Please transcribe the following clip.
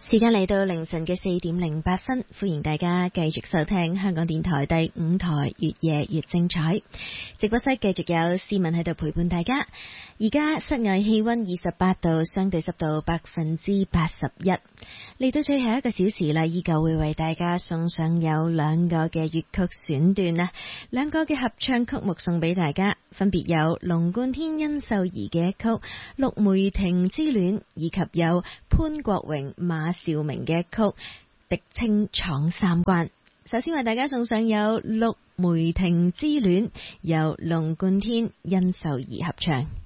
時間嚟到凌晨嘅4:08，歡迎大家繼續收聽香港電台第5台越夜越精彩直播室，繼續有思文喺度陪伴大家。而家室外氣溫28度，相對濕度81%。嚟到最後一個小時啦，依舊會為大家送上有2個嘅粵曲選段啊，2個嘅合唱曲目送俾大家，分別有龍貫天殷秀儀嘅一曲《陸梅亭之戀》，以及有潘國榮馬兆明嘅一曲《狄青闖三關》。首先為大家送上有《陸梅亭之戀》，由龍貫天殷秀儀合唱。